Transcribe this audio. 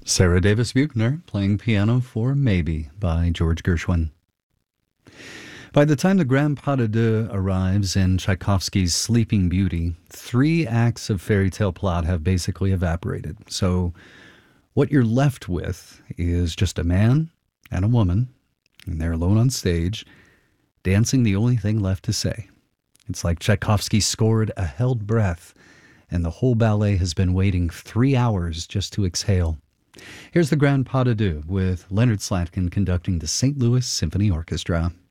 Sarah Davis Buchner playing piano for Maybe by George Gershwin. By the time the Grand Pas de Deux arrives in Tchaikovsky's Sleeping Beauty, 3 acts of fairy tale plot have basically evaporated. So what you're left with is just a man and a woman, and they're alone on stage, dancing the only thing left to say. It's like Tchaikovsky scored a held breath, and the whole ballet has been waiting 3 hours just to exhale. Here's the Grand Pas de Deux with Leonard Slatkin conducting the St. Louis Symphony Orchestra.